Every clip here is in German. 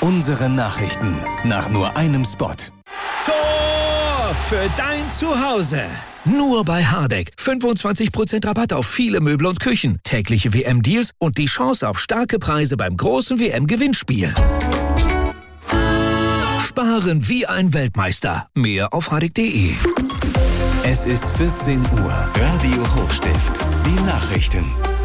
Unsere Nachrichten nach nur einem Spot. Tor für dein Zuhause. Nur bei Hardegg. 25% Rabatt auf viele Möbel und Küchen, tägliche WM-Deals und die Chance auf starke Preise beim großen WM-Gewinnspiel. Sparen wie ein Weltmeister. Mehr auf hardegg.de. Es ist 14 Uhr. Radio Hochstift. Die Nachrichten.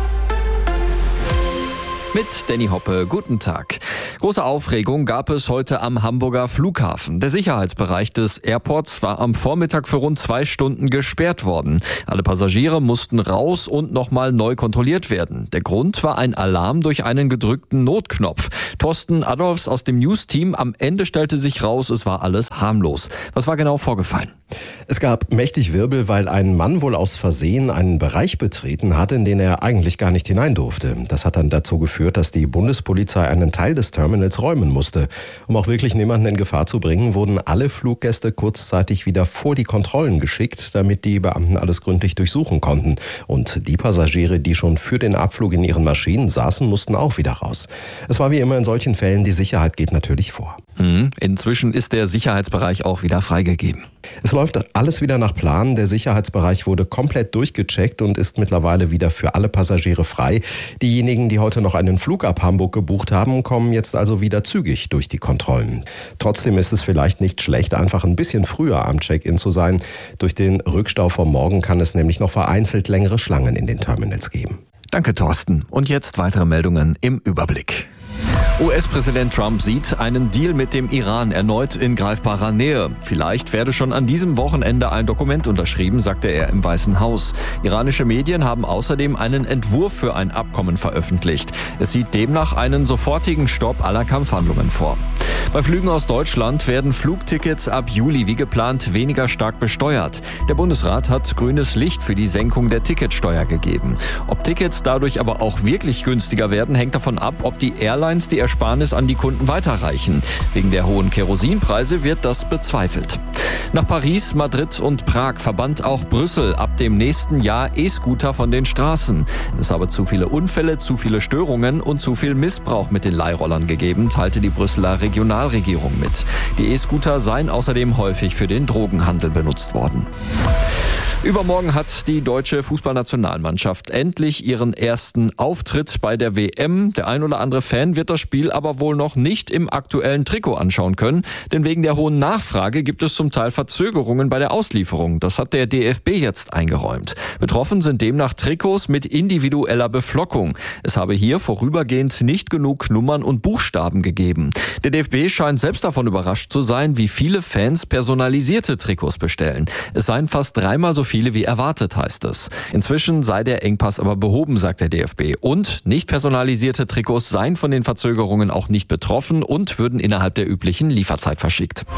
Mit Danny Hoppe, guten Tag. Große Aufregung gab es heute am Hamburger Flughafen. Der Sicherheitsbereich des Airports war am Vormittag für rund 2 Stunden gesperrt worden. Alle Passagiere mussten raus und nochmal neu kontrolliert werden. Der Grund war ein Alarm durch einen gedrückten Notknopf. Thorsten Adolfs aus dem News-Team. Am Ende stellte sich raus, es war alles harmlos. Was war genau vorgefallen? Es gab mächtig Wirbel, weil ein Mann wohl aus Versehen einen Bereich betreten hat, in den er eigentlich gar nicht hinein durfte. Das hat dann dazu geführt, dass die Bundespolizei einen Teil des Terminals räumen musste. Um auch wirklich niemanden in Gefahr zu bringen, wurden alle Fluggäste kurzzeitig wieder vor die Kontrollen geschickt, damit die Beamten alles gründlich durchsuchen konnten. Und die Passagiere, die schon für den Abflug in ihren Maschinen saßen, mussten auch wieder raus. Es war wie immer in solchen Fällen, die Sicherheit geht natürlich vor. Inzwischen ist der Sicherheitsbereich auch wieder freigegeben. Es läuft alles wieder nach Plan. Der Sicherheitsbereich wurde komplett durchgecheckt und ist mittlerweile wieder für alle Passagiere frei. Diejenigen, die heute noch einen Flug ab Hamburg gebucht haben, kommen jetzt also wieder zügig durch die Kontrollen. Trotzdem ist es vielleicht nicht schlecht, einfach ein bisschen früher am Check-in zu sein. Durch den Rückstau vom Morgen kann es nämlich noch vereinzelt längere Schlangen in den Terminals geben. Danke, Thorsten. Und jetzt weitere Meldungen im Überblick. US-Präsident Trump sieht einen Deal mit dem Iran erneut in greifbarer Nähe. Vielleicht werde schon an diesem Wochenende ein Dokument unterschrieben, sagte er im Weißen Haus. Iranische Medien haben außerdem einen Entwurf für ein Abkommen veröffentlicht. Es sieht demnach einen sofortigen Stopp aller Kampfhandlungen vor. Bei Flügen aus Deutschland werden Flugtickets ab Juli wie geplant weniger stark besteuert. Der Bundesrat hat grünes Licht für die Senkung der Ticketsteuer gegeben. Ob Tickets dadurch aber auch wirklich günstiger werden, hängt davon ab, ob die Airlines die Ersparnis an die Kunden weiterreichen. Wegen der hohen Kerosinpreise wird das bezweifelt. Nach Paris, Madrid und Prag verbannt auch Brüssel ab dem nächsten Jahr E-Scooter von den Straßen. Es habe zu viele Unfälle, zu viele Störungen und zu viel Missbrauch mit den Leihrollern gegeben, teilte die Brüsseler Regionalregierung mit. Die E-Scooter seien außerdem häufig für den Drogenhandel benutzt worden. Übermorgen hat die deutsche Fußballnationalmannschaft endlich ihren ersten Auftritt bei der WM. Der ein oder andere Fan wird das Spiel aber wohl noch nicht im aktuellen Trikot anschauen können, denn wegen der hohen Nachfrage gibt es zum Teil Verzögerungen bei der Auslieferung. Das hat der DFB jetzt eingeräumt. Betroffen sind demnach Trikots mit individueller Beflockung. Es habe hier vorübergehend nicht genug Nummern und Buchstaben gegeben. Der DFB scheint selbst davon überrascht zu sein, wie viele Fans personalisierte Trikots bestellen. Es seien fast 3-mal so viele wie erwartet, heißt es. Inzwischen sei der Engpass aber behoben, sagt der DFB. Und nicht personalisierte Trikots seien von den Verzögerungen auch nicht betroffen und würden innerhalb der üblichen Lieferzeit verschickt.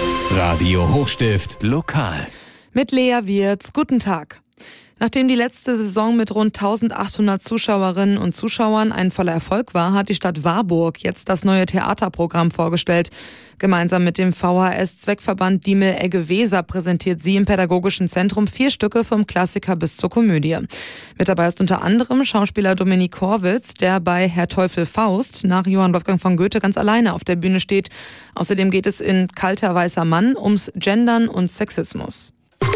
Radio Hochstift lokal. Mit Lea Wirz, guten Tag. Nachdem die letzte Saison mit rund 1800 Zuschauerinnen und Zuschauern ein voller Erfolg war, hat die Stadt Warburg jetzt das neue Theaterprogramm vorgestellt. Gemeinsam mit dem VHS-Zweckverband Diemel-Egge-Weser präsentiert sie im Pädagogischen Zentrum 4 Stücke vom Klassiker bis zur Komödie. Mit dabei ist unter anderem Schauspieler Dominik Horwitz, der bei Herr Teufel Faust nach Johann Wolfgang von Goethe ganz alleine auf der Bühne steht. Außerdem geht es in Kalter weißer Mann ums Gendern und Sexismus.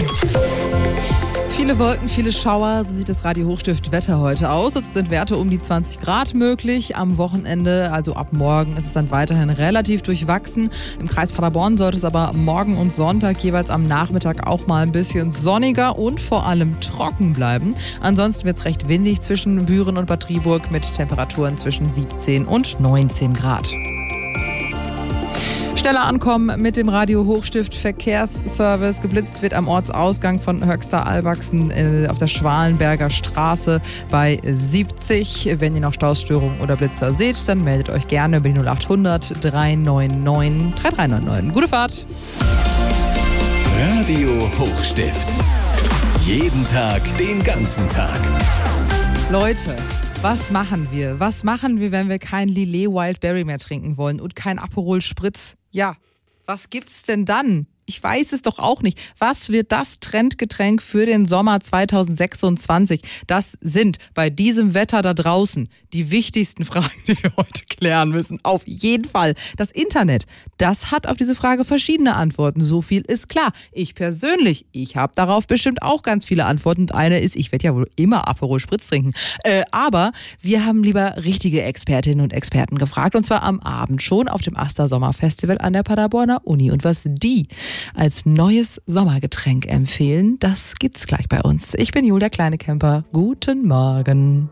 Viele Wolken, viele Schauer, so sieht das Radio Hochstift Wetter heute aus. Jetzt sind Werte um die 20 Grad möglich. Am Wochenende, also ab morgen, ist es dann weiterhin relativ durchwachsen. Im Kreis Paderborn sollte es aber morgen und Sonntag jeweils am Nachmittag auch mal ein bisschen sonniger und vor allem trocken bleiben. Ansonsten wird es recht windig zwischen Büren und Bad Driburg mit Temperaturen zwischen 17 und 19 Grad. Schneller ankommen mit dem Radio Hochstift Verkehrsservice. Geblitzt wird am Ortsausgang von Höxter-Albachsen auf der Schwalenberger Straße bei 70. Wenn ihr noch Stausstörungen oder Blitzer seht, dann meldet euch gerne über die 0800 399 3399. Gute Fahrt! Radio Hochstift. Jeden Tag, den ganzen Tag. Leute, was machen wir? Was machen wir, wenn wir kein Lillet Wildberry mehr trinken wollen und kein Aperol Spritz? Ja, was gibt's denn dann? Ich weiß es doch auch nicht. Was wird das Trendgetränk für den Sommer 2026? Das sind bei diesem Wetter da draußen die wichtigsten Fragen, die wir heute klären müssen. Auf jeden Fall. Das Internet, das hat auf diese Frage verschiedene Antworten. So viel ist klar. Ich persönlich, ich habe darauf bestimmt auch ganz viele Antworten. Und eine ist, ich werde ja wohl immer Aperol Spritz trinken. Aber wir haben lieber richtige Expertinnen und Experten gefragt. Und zwar am Abend schon auf dem Aster Sommerfestival an der Paderborner Uni. Und was die als neues Sommergetränk empfehlen, das gibt's gleich bei uns. Ich bin Julia Kleinekemper. Guten Morgen.